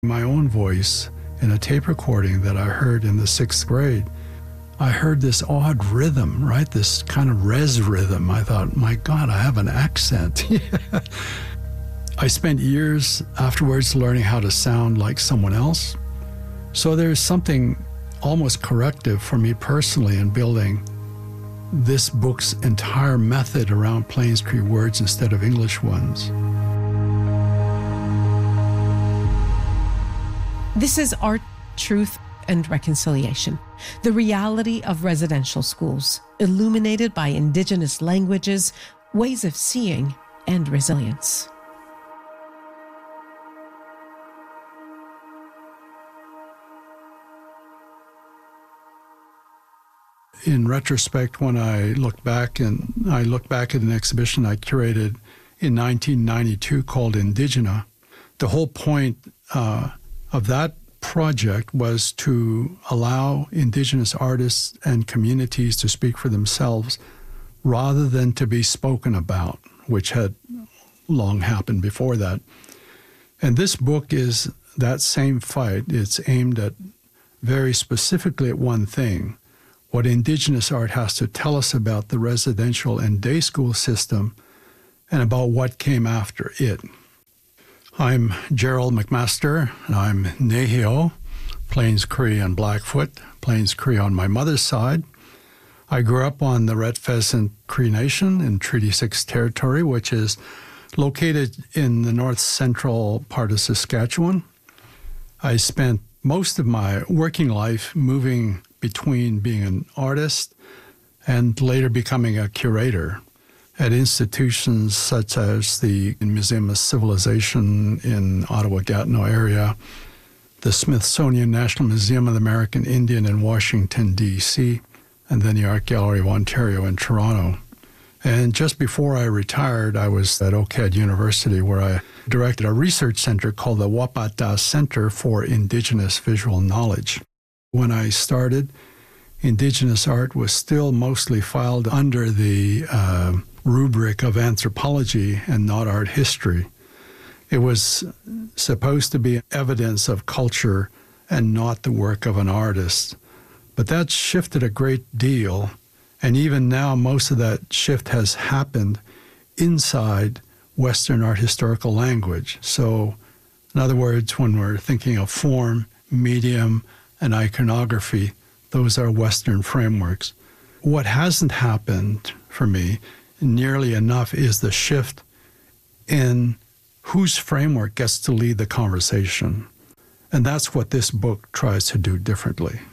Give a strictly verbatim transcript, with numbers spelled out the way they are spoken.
My own voice in a tape recording that I heard in the sixth grade, I heard this odd rhythm, right? This kind of res rhythm. I thought, my God, I have an accent. I spent years afterwards learning how to sound like someone else. So there's something almost corrective for me personally in building this book's entire method around Plains Cree words instead of English ones. This is Art, Truth, and Reconciliation, the reality of residential schools, illuminated by Indigenous languages, ways of seeing, and resilience. In retrospect, when I look back, and I look back at an exhibition I curated in nineteen ninety-two called Indigena, the whole point uh, of that project was to allow Indigenous artists and communities to speak for themselves rather than to be spoken about, which had long happened before that. And this book is that same fight. It's aimed at very specifically at one thing: what Indigenous art has to tell us about the residential and day school system and about what came after it. I'm Gerald McMaster, and I'm Nehio, Plains Cree and Blackfoot, Plains Cree on my mother's side. I grew up on the Red Pheasant Cree Nation in Treaty six territory, which is located in the north central part of Saskatchewan. I spent most of my working life moving between being an artist and later becoming a curator at institutions such as the Museum of Civilization in Ottawa-Gatineau area, the Smithsonian National Museum of the American Indian in Washington, D C, and then the Art Gallery of Ontario in Toronto. And just before I retired, I was at OCAD University, where I directed a research center called the Wapata Center for Indigenous Visual Knowledge. When I started, Indigenous art was still mostly filed under the uh, rubric of anthropology and not art history. It was supposed to be evidence of culture and not the work of an artist. But that shifted a great deal, and even now most of that shift has happened inside Western art historical language. So, in other words, when we're thinking of form, medium, and iconography, those are Western frameworks. What hasn't happened for me nearly enough is the shift in whose framework gets to lead the conversation. And that's what this book tries to do differently.